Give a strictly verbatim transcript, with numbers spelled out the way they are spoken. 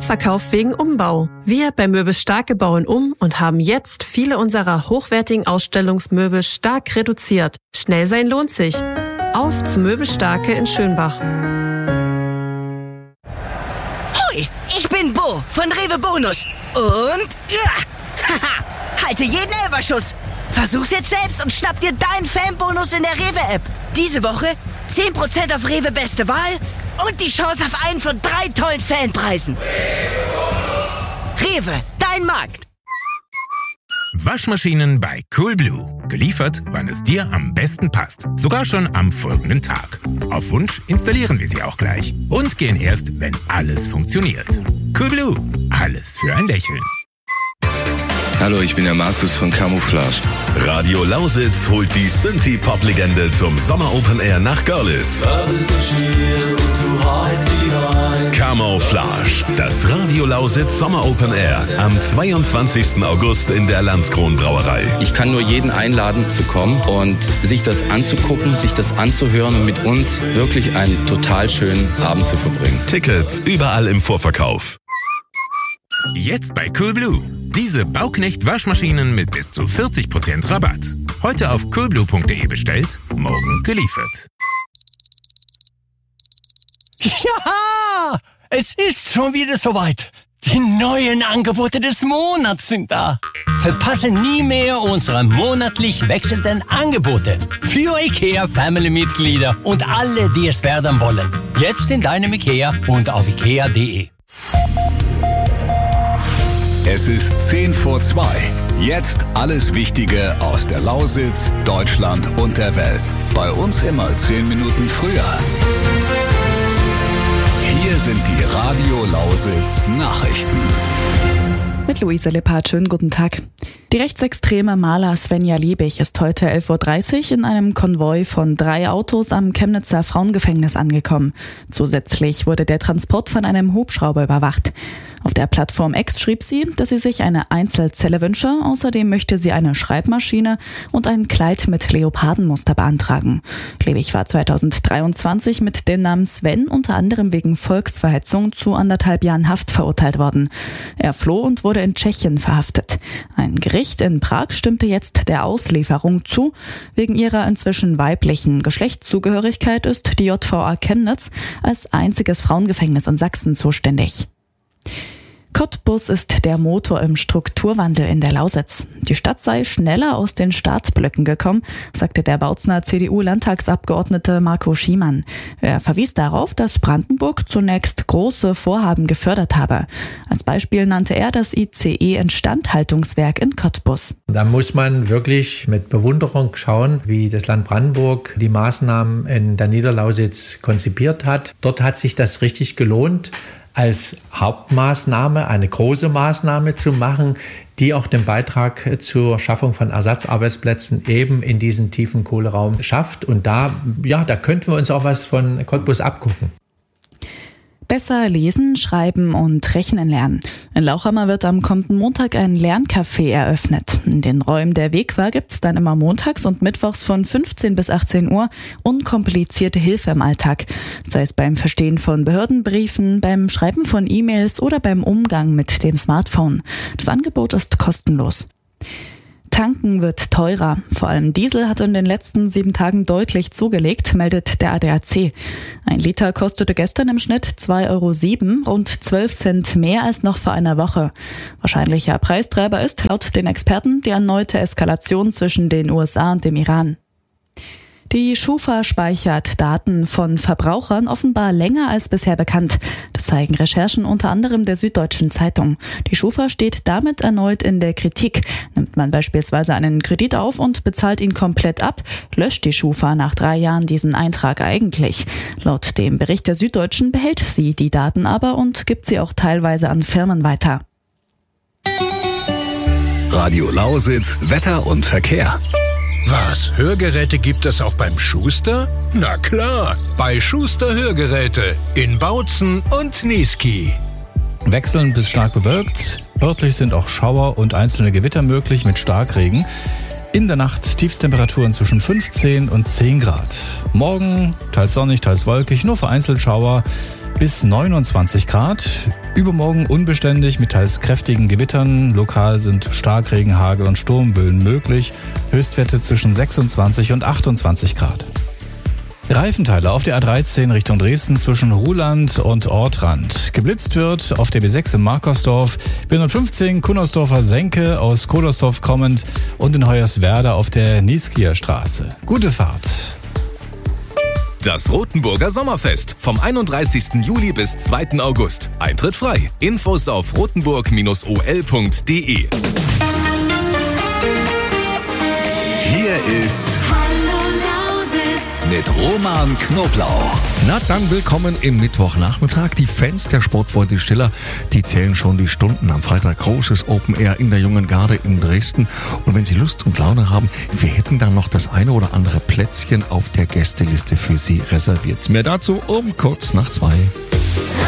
Abverkauf wegen Umbau. Wir bei Möbel Starke bauen um und haben jetzt viele unserer hochwertigen Ausstellungsmöbel stark reduziert. Schnell sein lohnt sich. Auf zu Möbel Starke in Schönbach. Hoi, ich bin Bo von Rewe Bonus. Und ja, haha, halte jeden Elferschuss. Versuch's jetzt selbst und schnapp dir deinen Fanbonus in der Rewe-App. Diese Woche zehn Prozent auf Rewe Beste Wahl und die Chance auf einen von drei tollen Fanpreisen. Rewe, dein Markt. Waschmaschinen bei Coolblue. Geliefert, wann es dir am besten passt. Sogar schon am folgenden Tag. Auf Wunsch installieren wir sie auch gleich. Und gehen erst, wenn alles funktioniert. Coolblue. Alles für ein Lächeln. Hallo, ich bin der Markus von Camouflage. Radio Lausitz holt die Synthie-Pop-Legende zum Sommer Open Air nach Görlitz. Camouflage, das Radio Lausitz Sommer Open Air am zweiundzwanzigsten August in der Landskron Brauerei. Ich kann nur jeden einladen zu kommen und sich das anzugucken, sich das anzuhören und mit uns wirklich einen total schönen Abend zu verbringen. Tickets überall im Vorverkauf. Jetzt bei Coolblue. Diese Bauknecht-Waschmaschinen mit bis zu vierzig Prozent Rabatt. Heute auf coolblue punkt de bestellt, morgen geliefert. Ja, es ist schon wieder soweit. Die neuen Angebote des Monats sind da. Verpasse nie mehr unsere monatlich wechselnden Angebote für IKEA Family-Mitglieder und alle, die es werden wollen. Jetzt in deinem IKEA und auf ikea punkt de. Es ist zehn vor zwei. Jetzt alles Wichtige aus der Lausitz, Deutschland und der Welt. Bei uns immer zehn Minuten früher. Hier sind die Radio Lausitz Nachrichten. Mit Luisa Lippert, schönen guten Tag. Die rechtsextreme Maler Svenja Liebig ist heute elf Uhr dreißig in einem Konvoi von drei Autos am Chemnitzer Frauengefängnis angekommen. Zusätzlich wurde der Transport von einem Hubschrauber überwacht. Auf der Plattform X schrieb sie, dass sie sich eine Einzelzelle wünsche. Außerdem möchte sie eine Schreibmaschine und ein Kleid mit Leopardenmuster beantragen. Liebig war zweitausenddreiundzwanzig mit dem Namen Sven unter anderem wegen Volksverhetzung zu anderthalb Jahren Haft verurteilt worden. Er floh und wurde in Tschechien verhaftet. Ein Gericht in Prag stimmte jetzt der Auslieferung zu. Wegen ihrer inzwischen weiblichen Geschlechtszugehörigkeit ist die J V A Chemnitz als einziges Frauengefängnis in Sachsen zuständig. Cottbus ist der Motor im Strukturwandel in der Lausitz. Die Stadt sei schneller aus den Startblöcken gekommen, sagte der Bautzner C D U-Landtagsabgeordnete Marco Schiemann. Er verwies darauf, dass Brandenburg zunächst große Vorhaben gefördert habe. Als Beispiel nannte er das I C E-Instandhaltungswerk in Cottbus. Da muss man wirklich mit Bewunderung schauen, wie das Land Brandenburg die Maßnahmen in der Niederlausitz konzipiert hat. Dort hat sich das richtig gelohnt, als Hauptmaßnahme eine große Maßnahme zu machen, die auch den Beitrag zur Schaffung von Ersatzarbeitsplätzen eben in diesen tiefen Kohleraum schafft. Und da, ja, da könnten wir uns auch was von Cottbus abgucken. Besser lesen, schreiben und rechnen lernen. In Lauchhammer wird am kommenden Montag ein Lerncafé eröffnet. In den Räumen der Wegwa gibt es dann immer montags und mittwochs von fünfzehn bis achtzehn Uhr unkomplizierte Hilfe im Alltag. Sei es beim Verstehen von Behördenbriefen, beim Schreiben von E-Mails oder beim Umgang mit dem Smartphone. Das Angebot ist kostenlos. Tanken wird teurer. Vor allem Diesel hat in den letzten sieben Tagen deutlich zugelegt, meldet der A D A C. Ein Liter kostete gestern im Schnitt zwei Euro sieben, rund zwölf Cent mehr als noch vor einer Woche. Wahrscheinlicher Preistreiber ist laut den Experten die erneute Eskalation zwischen den U S A und dem Iran. Die Schufa speichert Daten von Verbrauchern offenbar länger als bisher bekannt. Das zeigen Recherchen unter anderem der Süddeutschen Zeitung. Die Schufa steht damit erneut in der Kritik. Nimmt man beispielsweise einen Kredit auf und bezahlt ihn komplett ab, löscht die Schufa nach drei Jahren diesen Eintrag eigentlich. Laut dem Bericht der Süddeutschen behält sie die Daten aber und gibt sie auch teilweise an Firmen weiter. Radio Lausitz, Wetter und Verkehr. Was, Hörgeräte gibt es auch beim Schuster? Na klar, bei Schuster Hörgeräte in Bautzen und Niesky. Wechselnd bis stark bewölkt. Örtlich sind auch Schauer und einzelne Gewitter möglich mit Starkregen. In der Nacht Tiefstemperaturen zwischen fünfzehn und zehn Grad. Morgen teils sonnig, teils wolkig, nur vereinzelt Schauer. bis neunundzwanzig Grad. Übermorgen unbeständig mit teils kräftigen Gewittern. Lokal sind Starkregen, Hagel und Sturmböen möglich. Höchstwerte zwischen sechsundzwanzig und achtundzwanzig Grad. Reifenteile auf der A dreizehn Richtung Dresden zwischen Ruhland und Ortrand. Geblitzt wird auf der B sechs in Markersdorf, B hundertfünfzehn Kunnersdorfer Senke aus Kohlersdorf kommend und in Hoyerswerda auf der Nieskieer Straße. Gute Fahrt! Das Rothenburger Sommerfest vom einunddreißigsten Juli bis zweiten August. Eintritt frei. Infos auf rothenburg Bindestrich o l punkt d e. Hier ist mit Roman Knoblauch. Na dann willkommen im Mittwochnachmittag. Die Fans der Sportfreunde Stiller, die zählen schon die Stunden. Am Freitag großes Open Air in der Jungen Garde in Dresden. Und wenn Sie Lust und Laune haben, wir hätten dann noch das eine oder andere Plätzchen auf der Gästeliste für Sie reserviert. Mehr dazu um kurz nach zwei.